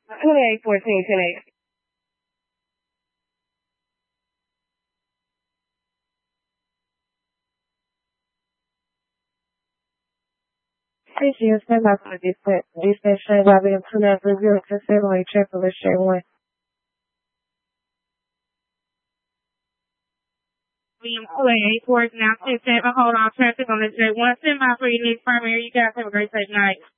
2814, 10-8. CCS stand by for the dispatch train by being 2930 to 78 Chevrolet Street 1. William 288 now 67. Hold on traffic on the J1. Send by for your next primary. You guys have a great safe night.